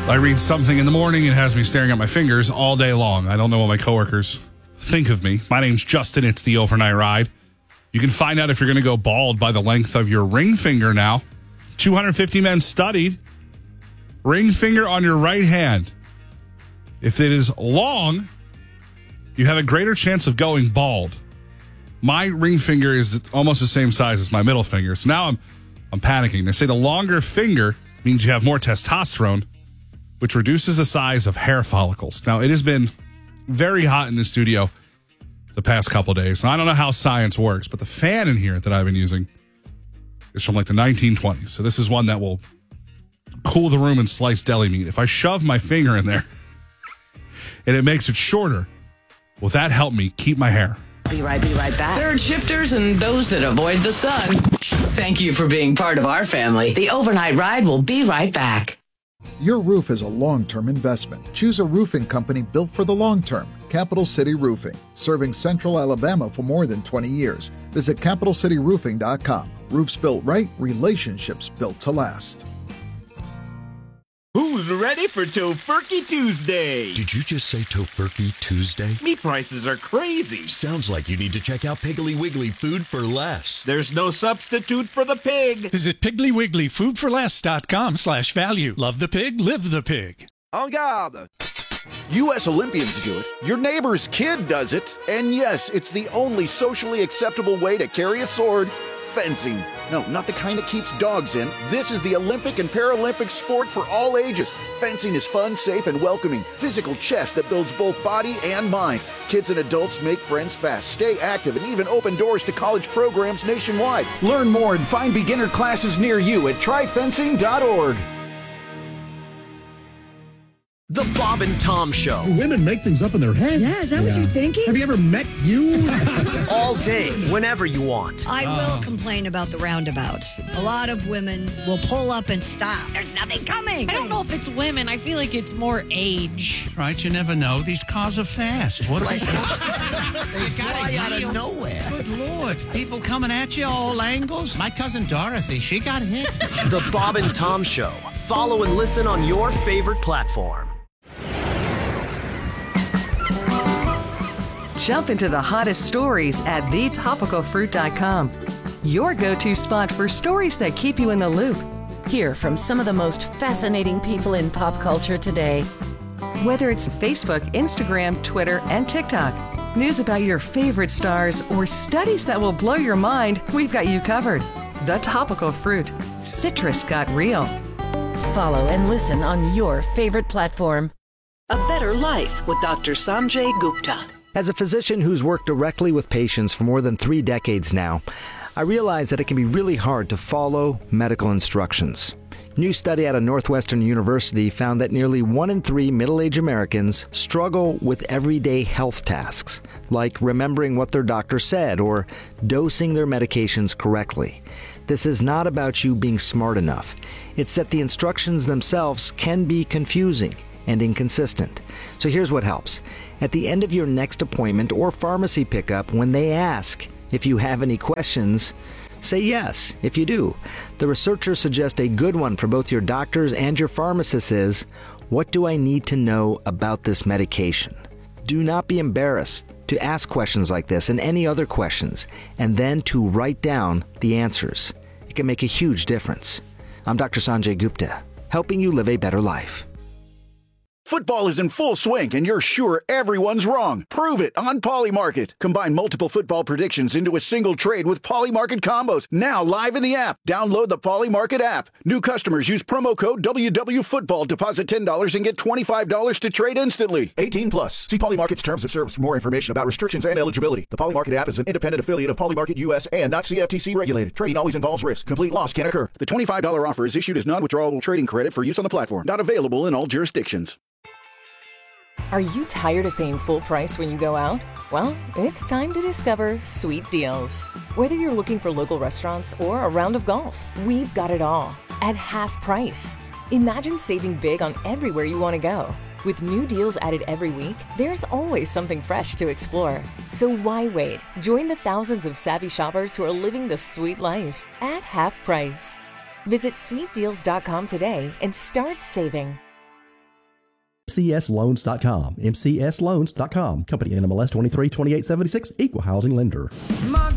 I read something in the morning, it has me staring at my fingers all day long. I don't know what my coworkers think of me. My name's Justin. It's the Overnight Ride. You can find out if you're going to go bald by the length of your ring finger now. 250 men studied. Ring finger on your right hand. If it is long, you have a greater chance of going bald. My ring finger is almost the same size as my middle finger. So now I'm panicking. They say the longer finger means you have more testosterone, which reduces the size of hair follicles. Now, it has been very hot in the studio the past couple of days. Now, I don't know how science works, but the fan in here that I've been using is from like the 1920s. So this is one that will cool the room and slice deli meat. If I shove my finger in there and it makes it shorter, will that help me keep my hair? Be right back. Third shifters and those that avoid the sun. Thank you for being part of our family. The Overnight Ride will be right back. Your roof is a long-term investment. Choose a roofing company built for the long term. Capital City Roofing, serving Central Alabama for more than 20 years. Visit CapitalCityRoofing.com. Roofs built right, relationships built to last. Who's ready for Tofurkey Tuesday? Did you just say Tofurkey Tuesday? Meat prices are crazy. Sounds like you need to check out Piggly Wiggly Food for Less. There's no substitute for the pig. Visit PiglyWigglyFoodForLess.com/value. Love the pig, live the pig. En garde! U.S. Olympians do it. Your neighbor's kid does it. And yes, it's the only socially acceptable way to carry a sword. Fencing. No, not the kind that keeps dogs in. This is the Olympic and Paralympic sport for all ages. Fencing is fun, safe, and welcoming. Physical chess that builds both body and mind. Kids and adults make friends fast, stay active, and even open doors to college programs nationwide. Learn more and find beginner classes near you at tryfencing.org. The Bob and Tom Show. Women make things up in their head. Yeah, is that what you're thinking? Have you ever met you? All day, whenever you want. I will complain about the roundabouts. A lot of women will pull up and stop. There's nothing coming. I don't know if it's women. I feel like it's more age. Right, you never know. These cars are fast. What are they? They fly out of nowhere. Good Lord. People coming at you all angles. My cousin Dorothy, she got hit. The Bob and Tom Show. Follow and listen on your favorite platform. Jump into the hottest stories at thetopicalfruit.com. Your go-to spot for stories that keep you in the loop. Hear from some of the most fascinating people in pop culture today. Whether it's Facebook, Instagram, Twitter, and TikTok, news about your favorite stars, or studies that will blow your mind, we've got you covered. The Topical Fruit. Citrus got real. Follow and listen on your favorite platform. A Better Life with Dr. Sanjay Gupta. As a physician who's worked directly with patients for more than 3 decades now, I realize that it can be really hard to follow medical instructions. New study out of Northwestern University found that nearly 1 in 3 middle-aged Americans struggle with everyday health tasks, like remembering what their doctor said or dosing their medications correctly. This is not about you being smart enough. It's that the instructions themselves can be confusing and inconsistent. So here's what helps. At the end of your next appointment or pharmacy pickup, when they ask if you have any questions, say yes if you do. The researchers suggest a good one for both your doctors and your pharmacists is, what do I need to know about this medication? Do not be embarrassed to ask questions like this and any other questions, and then to write down the answers. It can make a huge difference. I'm Dr. Sanjay Gupta, helping you live a better life. Football is in full swing, and you're sure everyone's wrong. Prove it on Polymarket. Combine multiple football predictions into a single trade with Polymarket combos. Now live in the app. Download the Polymarket app. New customers use promo code WWFootball. Deposit $10 and get $25 to trade instantly. 18 plus. See Polymarket's terms of service for more information about restrictions and eligibility. The Polymarket app is an independent affiliate of Polymarket US and not CFTC regulated. Trading always involves risk. Complete loss can occur. The $25 offer is issued as non-withdrawable trading credit for use on the platform. Not available in all jurisdictions. Are you tired of paying full price when you go out? Well, it's time to discover Sweet Deals. Whether you're looking for local restaurants or a round of golf, we've got it all at half price. Imagine saving big on everywhere you want to go. With new deals added every week, there's always something fresh to explore. So why wait? Join the thousands of savvy shoppers who are living the sweet life at half price. Visit sweetdeals.com today and start saving. mcsloans.com. mcsloans.com. Company NMLS 232876, Equal Housing Lender. My